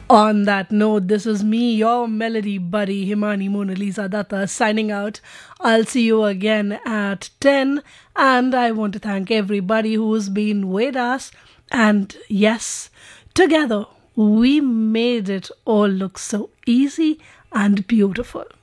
On that note, this is me, your melody buddy, Himani Mona Lisa Datta, signing out. I'll see you again at 10. And I want to thank everybody who's been with us. And yes, together we made it all look so easy and beautiful.